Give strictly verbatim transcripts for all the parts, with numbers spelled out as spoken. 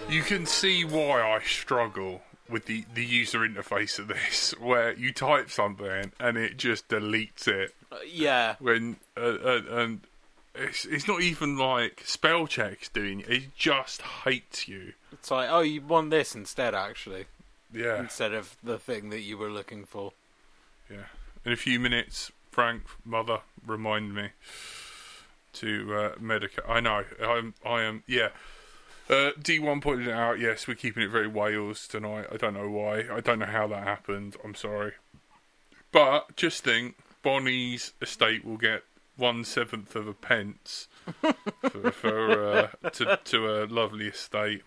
You can see why I struggle with the, the user interface of this, where you type something and it just deletes it. Uh, yeah. When uh, uh, and it's it's not even like spell checks doing it. It just hates you. It's like, oh, you want this instead, actually. Yeah. Instead of the thing that you were looking for. Yeah. In a few minutes, Frank, mother, remind me to uh, medicate. I know. I'm. I am. Yeah. Uh, D one pointed it out. Yes, we're keeping it very Wales tonight. I don't know why. I don't know how that happened. I'm sorry. But just think, Bonnie's estate will get one seventh of a pence for, for uh, to to a lovely estate.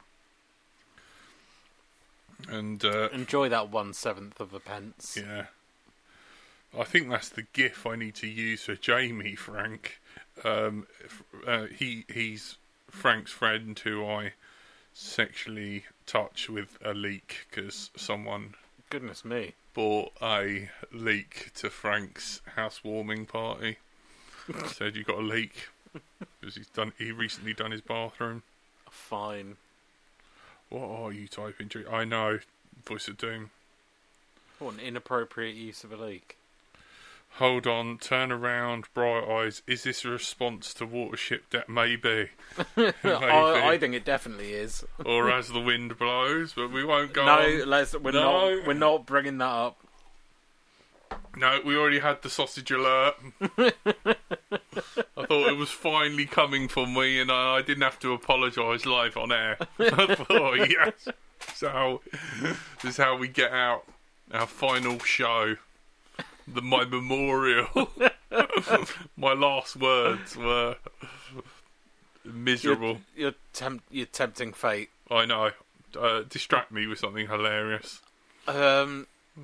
And uh, enjoy that one seventh of a pence. Yeah. I think that's the gif I need to use for Jamie, Frank. Um, uh, he he's Frank's friend who I sexually touch with a leek because someone goodness me bought a leek to Frank's housewarming party. Said you got a leak because he's done. He recently done his bathroom. Fine. What are you typing? I know. Voice of Doom. What an inappropriate use of a leak. Hold on, turn around, bright eyes. Is this a response to Watership Debt? Maybe. Maybe. I, I think it definitely is. Or As the Wind Blows, but we won't go no, on. let's, we're no, not. We're not bringing that up. No, we already had the sausage alert. I thought it was finally coming for me, and I, I didn't have to apologise live on air. I thought, yes, so this is how we get out our final show. The, my memorial. My last words were miserable. You're, you're, temp- you're tempting fate. I know. Uh, distract me with something hilarious. Um.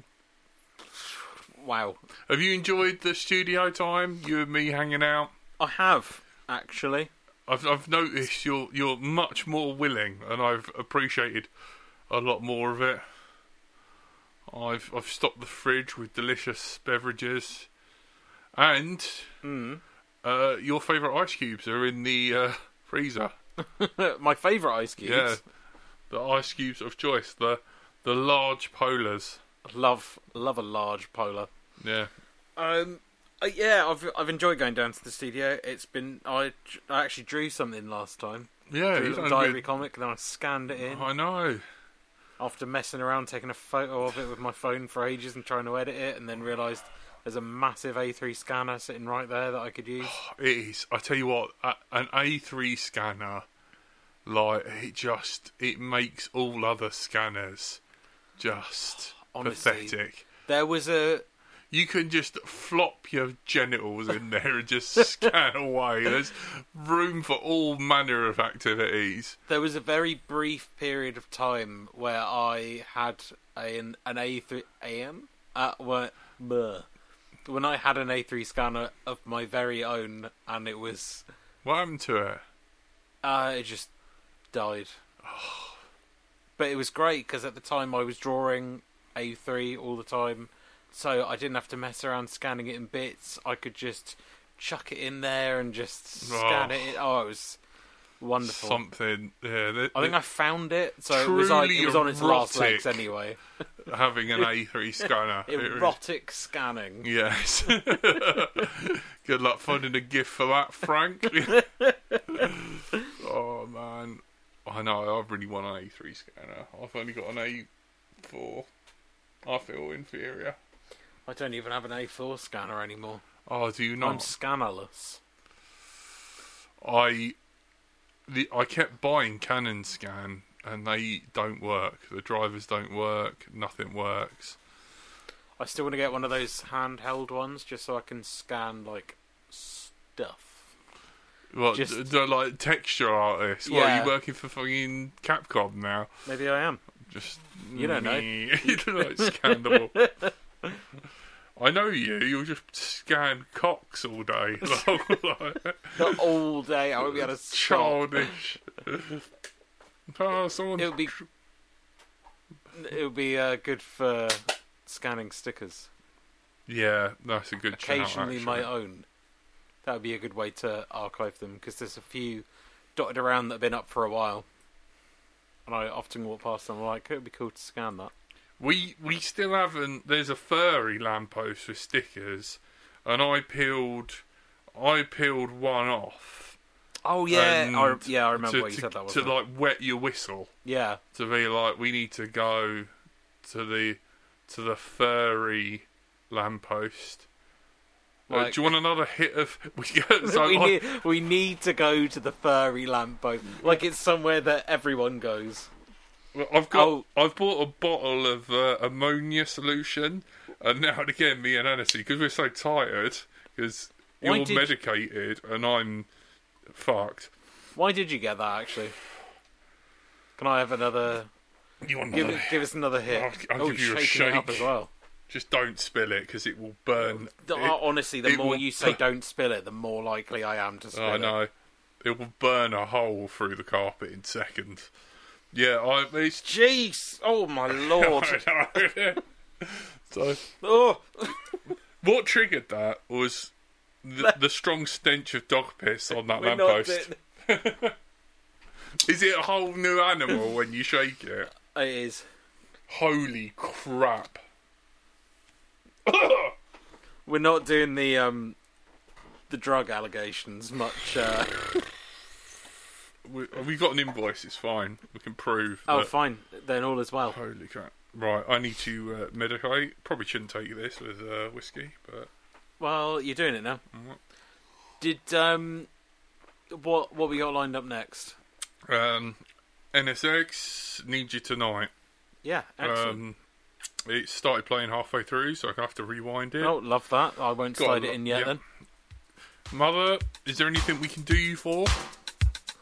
Wow. Have you enjoyed the studio time? You and me hanging out? I have, actually. I've I've noticed you're you're much more willing, and I've appreciated a lot more of it. I've I've stocked the fridge with delicious beverages, and mm. uh, your favourite ice cubes are in the uh, freezer. My favourite ice cubes. Yeah, the ice cubes of choice, the the large polars. Love love a large polar. Yeah. Um. Uh, yeah, I've I've enjoyed going down to the studio. It's been I, I actually drew something last time. Yeah, drew a little diary comic, and then I scanned it in. I know. After messing around, taking a photo of it with my phone for ages and trying to edit it, and then realised there's a massive A three scanner sitting right there that I could use. It is. I tell you what, an A three scanner, like it just it makes all other scanners just Honestly, pathetic. There was a. You can just flop your genitals in there and just scan away. There's room for all manner of activities. There was a very brief period of time where I had a, an, an A three A M uh, where, bleh, when I had an A three scanner of my very own, and it was. What happened to it? Uh, it just died. But it was great because at the time I was drawing A three all the time. So I didn't have to mess around scanning it in bits. I could just chuck it in there and just scan oh, it. Oh, it was wonderful. Something. Yeah, the, I think the, I found it, so it was like it was on its last legs anyway. Having an A three scanner. Erotic scanning. Yes. Good luck finding a gift for that, Frank. Oh man, I know. I really want an A three scanner. I've only got an A four. I feel inferior. I don't even have an A four scanner anymore. Oh, do you not? I'm scannerless. I, the I kept buying Canon Scan, and they don't work. The drivers don't work. Nothing works. I still want to get one of those handheld ones, just so I can scan like stuff. What? Just... d- like texture artists? Yeah. What, are you working for fucking Capcom now? Maybe I am. Just you don't know. You don't know. It's scandal. I know you. You'll just scan cocks all day. Not all day. I won't be able to stop. Childish. Oh, someone. It would be. It would be uh, good for scanning stickers. Yeah, that's a good. Occasionally, shout, my own. That would be a good way to archive them because there's a few dotted around that have been up for a while. and I often walk past them. I'm like, it would be cool to scan that. We we still haven't. There's a furry lamppost with stickers, and I peeled, I peeled one off. Oh yeah, and I, yeah, I remember to, what you to, said that was. to like wet your whistle. Yeah, To be like, we need to go to the to the furry lamppost. Uh, Like- do you want another hit of? We, so we I- need we need to go to the furry lamppost. Like it's somewhere that everyone goes. Well, I've got. Oh. I've bought a bottle of uh, ammonia solution, and now and again, me and Annecy, because we're so tired, because Why you're did- medicated and I'm fucked. Why did you get that actually? Can I have another? You want Give another? it, give us another hit. I'll- I'll oh, give you a shaking it up shake. as well. Just don't spill it, because it will burn. The- it- honestly, the it more will you say bu- "don't spill it," the more likely I am to spill I it. know. It will burn a hole through the carpet in seconds. Yeah, I. It's. Jeez! Oh my lord! I know. So, Oh, what triggered that was the, the strong stench of dog piss on that we're not lamppost. doing- Is it a whole new animal when you shake it? It is. Holy crap. We're not doing the um, the drug allegations much. Uh... we, we got an invoice, it's fine. We can prove. Oh, that- fine. Then all is well. Holy crap. Right, I need to uh, medicate. Probably shouldn't take this with uh, whiskey, but. Well, you're doing it now. Mhm. Did um, what what we got lined up next? Um, N S X, Need You Tonight. Yeah, excellent. Um, it started playing halfway through, so I have to rewind it. Oh, love that. I won't Got a slide it lot- in yet yeah. then. Mother, is there anything we can do you for?